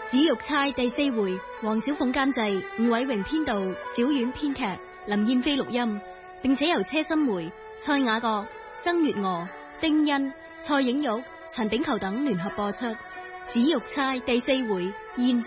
紫玉釵第4回，黃小鳳監製，伍偉榮編導，小婉編劇，林燕飛錄音，並且由車心梅、蔡雅閣、曾月娥、丁欣、蔡影玉、陳炳球等聯合播出。紫玉釵第4回現